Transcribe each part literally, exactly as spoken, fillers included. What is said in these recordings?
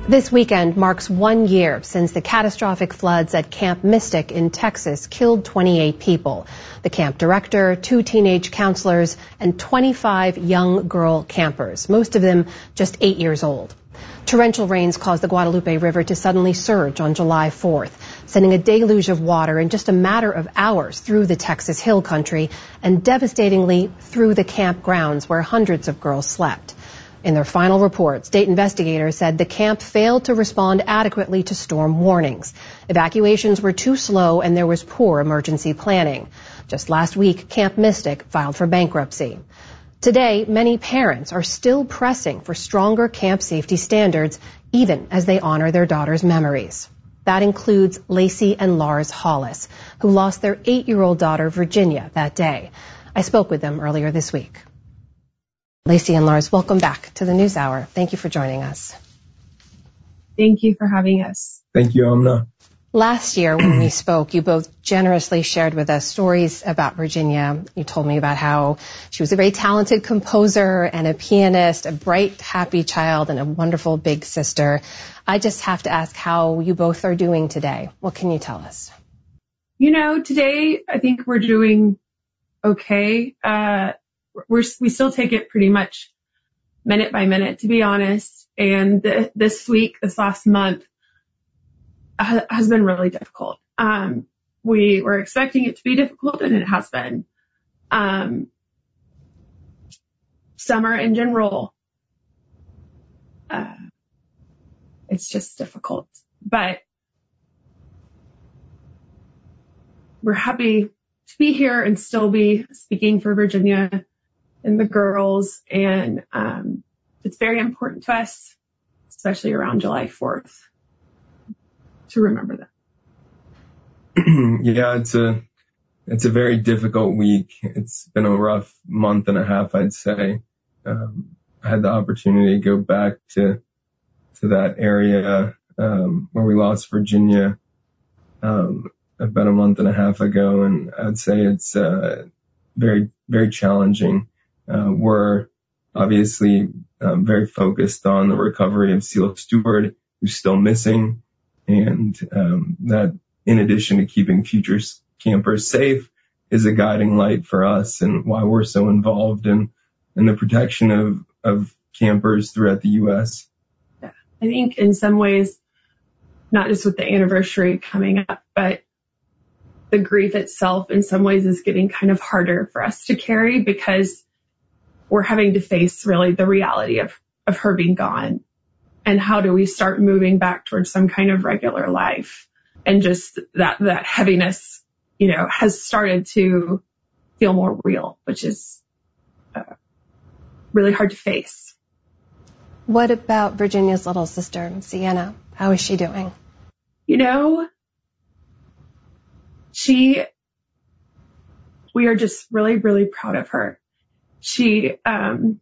This weekend marks one year since the catastrophic floods at Camp Mystic in Texas killed twenty-eight people. The camp director, two teenage counselors, and twenty-five young girl campers, most of them just eight years old. Torrential rains caused the Guadalupe River to suddenly surge on July fourth, sending a deluge of water in just a matter of hours through the Texas Hill Country and devastatingly through the camp grounds where hundreds of girls slept. In their final report, state investigators said the camp failed to respond adequately to storm warnings. Evacuations were too slow and there was poor emergency planning. Just last week, Camp Mystic filed for bankruptcy. Today, many parents are still pressing for stronger camp safety standards, even as they honor their daughters' memories. That includes Lacey and Lars Hollis, who lost their eight-year-old daughter, Virginia, that day. I spoke with them earlier this week. Lacey and Lars, welcome back to the NewsHour. Thank you for joining us. Thank you for having us. Thank you, Amna. Last year when we spoke, you both generously shared with us stories about Virginia. You told me about how she was a very talented composer and a pianist, a bright, happy child, and a wonderful big sister. I just have to ask how you both are doing today. What can you tell us? You know, today I think we're doing okay. Uh, we're, we still take it pretty much minute by minute, to be honest. And th- this week, this last month, uh, has been really difficult. Um, we were expecting it to be difficult, and it has been. Um, summer in general, uh, it's just difficult. But we're happy to be here and still be speaking for Virginia and the girls. And um, it's very important to us, especially around July fourth, to remember that. Yeah, it's a it's a very difficult week. It's been a rough month and a half, I'd say. Um, I had the opportunity to go back to to that area um, where we lost Virginia um, about a month and a half ago, and I'd say it's uh, very very challenging. Uh, we're obviously um, very focused on the recovery of Seal Stewart, who's still missing, and um, that, in addition to keeping future campers safe, is a guiding light for us and why we're so involved in, in the protection of, of campers throughout the U S. Yeah, I think in some ways, not just with the anniversary coming up, but the grief itself in some ways is getting kind of harder for us to carry because we're having to face really the reality of, of her being gone. And how do we start moving back towards some kind of regular life? And just that, that heaviness, you know, has started to feel more real, which is uh, really hard to face. What about Virginia's little sister, Sienna? How is she doing? You know, she, we are just really, really proud of her. She, um,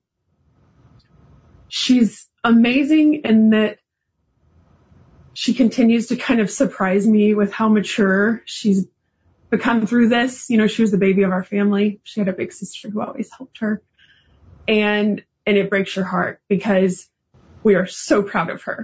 she's amazing in that she continues to kind of surprise me with how mature she's become through this. You know, she was the baby of our family. She had a big sister who always helped her. And, and it breaks your heart because we are so proud of her.